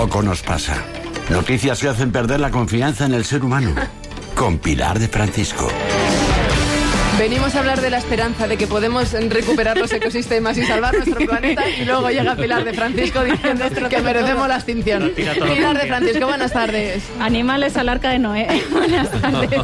poco nos pasa. Noticias que hacen perder la confianza en el ser humano. Con Pilar de Francisco. Venimos a hablar de la esperanza de que podemos recuperar los ecosistemas y salvar nuestro planeta, y luego llega Pilar de Francisco diciendo que merecemos la extinción. Pilar de Francisco, buenas tardes. Animales al arca de Noé. Buenas tardes.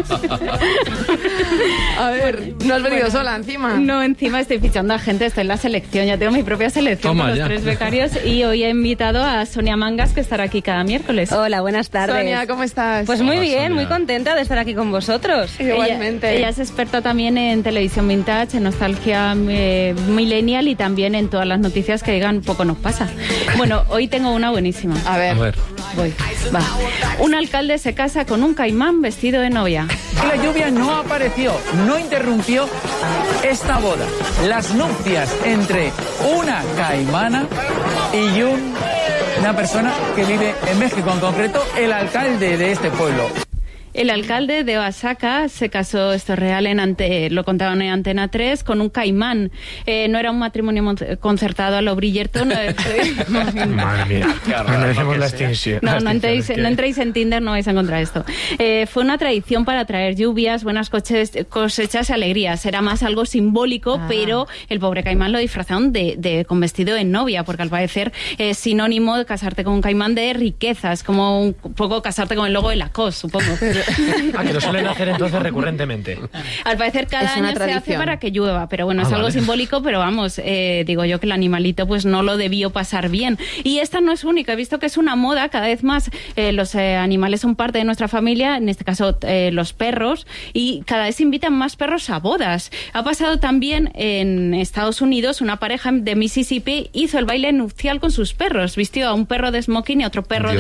A ver, ¿no has venido sola encima? No, encima estoy fichando a gente, estoy en la selección, ya tengo mi propia selección con los 3 becarios, y hoy he invitado a Sonia Mangas, que estará aquí cada miércoles. Hola, buenas tardes. Sonia, ¿cómo estás? Pues muy bien, Sonia. muy contenta de estar aquí con vosotros. Igualmente. Ella es experta también en televisión vintage, en nostalgia millennial y también en todas las noticias que digan poco nos pasa. Bueno, hoy tengo una buenísima. A ver. Voy, va. Un alcalde se casa con un caimán vestido de novia. La lluvia no apareció, no interrumpió esta boda. Las nupcias entre una caimana y una persona que vive en México, en concreto el alcalde de este pueblo. El alcalde de Oaxaca se casó, esto es real, lo contaban en Antena 3, con un caimán. No era un matrimonio concertado a lo Bridgerton. Madre mía, merecemos la extinción. No entréis en Tinder, no vais a encontrar esto. Fue una tradición para traer lluvias, buenas cosechas y alegrías. Era más algo simbólico, pero el pobre caimán lo disfrazaron con vestido de novia, porque al parecer es sinónimo de casarte con un caimán de riquezas, como un poco casarte con el logo de Lacoste, supongo. Que lo suelen hacer entonces recurrentemente. Al parecer cada año se hace para que llueva, pero bueno, es algo simbólico, pero vamos, digo yo que el animalito pues no lo debió pasar bien. Y esta no es única, he visto que es una moda, cada vez más los animales son parte de nuestra familia, en este caso los perros, y cada vez invitan más perros a bodas. Ha pasado también en Estados Unidos, una pareja de Mississippi hizo el baile nupcial con sus perros, vistió a un perro de smoking y a otro perro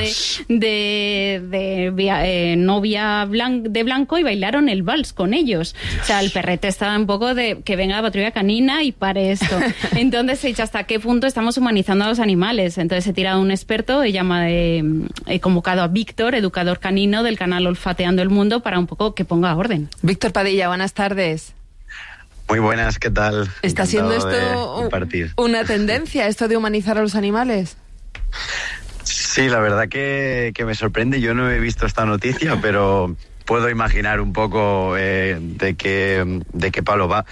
de novia de blanco, y bailaron el vals con ellos. O sea, el perrete estaba un poco de que venga la patrulla canina y pare esto. Entonces he dicho, ¿hasta qué punto estamos humanizando a los animales? Entonces he tirado a un experto, he convocado a Víctor, educador canino del canal Olfateando el Mundo, para un poco que ponga orden. Víctor Padilla, buenas tardes. Muy buenas, ¿qué tal? ¿Está siendo esto una tendencia, esto de humanizar a los animales? Sí, la verdad que me sorprende. Yo no he visto esta noticia, pero puedo imaginar un poco de qué palo va.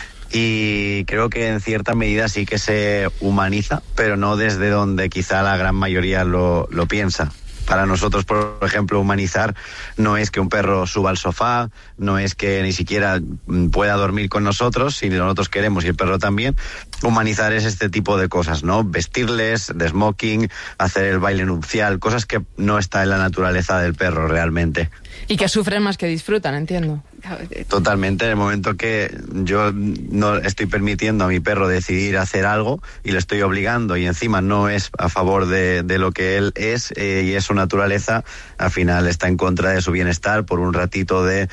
Y creo que en cierta medida sí que se humaniza, pero no desde donde quizá la gran mayoría lo piensa. Para nosotros, por ejemplo, humanizar no es que un perro suba al sofá, no es que ni siquiera pueda dormir con nosotros, si nosotros queremos y el perro también. Humanizar es este tipo de cosas, ¿no? Vestirles de smoking, hacer el baile nupcial, cosas que no está en la naturaleza del perro realmente. Y que sufren más que disfrutan, entiendo. Totalmente, en el momento que yo no estoy permitiendo a mi perro decidir hacer algo y le estoy obligando, y encima no es a favor de lo que él es y es su naturaleza, al final está en contra de su bienestar por un ratito de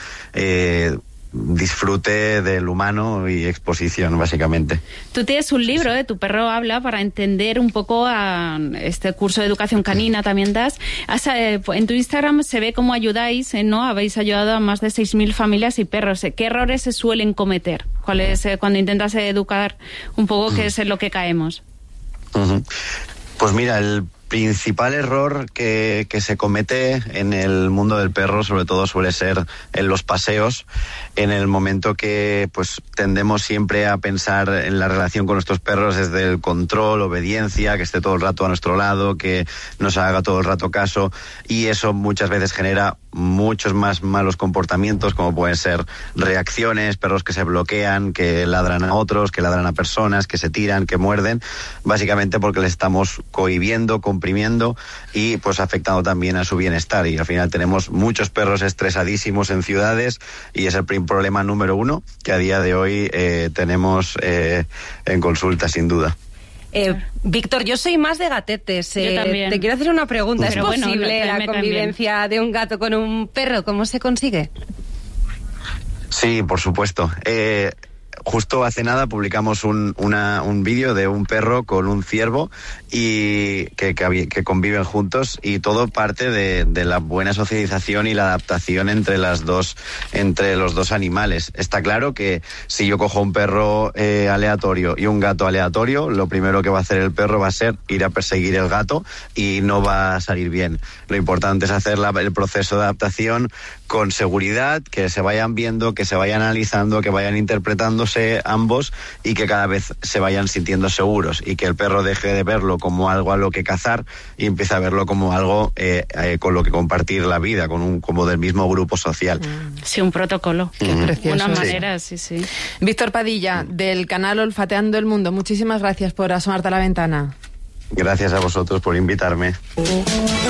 disfrute del humano y exposición, básicamente. Tú tienes un libro, Tu perro habla, para entender un poco a este curso de educación canina también das. En tu Instagram se ve cómo ayudáis, ¿no? Habéis ayudado a más de 6.000 familias y perros. ¿Qué errores se suelen cometer? ¿Cuál es cuando intentas educar un poco qué es en lo que caemos? Pues mira, el principal error que se comete en el mundo del perro, sobre todo, suele ser en los paseos, en el momento que pues tendemos siempre a pensar en la relación con nuestros perros desde el control, obediencia, que esté todo el rato a nuestro lado, que nos haga todo el rato caso, y eso muchas veces genera muchos más malos comportamientos, como pueden ser reacciones, perros que se bloquean, que ladran a otros, que ladran a personas, que se tiran, que muerden, básicamente porque les estamos cohibiendo, comprimiendo y pues afectando también a su bienestar. Y al final tenemos muchos perros estresadísimos en ciudades, y es el problema número 1 que a día de hoy tenemos en consulta, sin duda. Víctor, yo soy más de gatetes. Yo también. Te quiero hacer una pregunta. Pero ¿Es posible la convivencia de un gato con un perro? ¿Cómo se consigue? Sí, por supuesto. justo hace nada publicamos un vídeo de un perro con un ciervo y que conviven juntos, y todo parte de la buena socialización y la adaptación entre los dos animales. Está claro que si yo cojo un perro aleatorio y un gato aleatorio, lo primero que va a hacer el perro va a ser ir a perseguir el gato y no va a salir bien. Lo importante es hacer el proceso de adaptación con seguridad, que se vayan viendo, que se vayan analizando, que vayan interpretándose ambos y que cada vez se vayan sintiendo seguros, y que el perro deje de verlo como algo a lo que cazar y empiece a verlo como algo con lo que compartir la vida, como del mismo grupo social. Sí, un protocolo. Qué precioso. Una manera, sí. Víctor Padilla, del canal Olfateando el Mundo, muchísimas gracias por asomarte a la ventana. Gracias a vosotros por invitarme.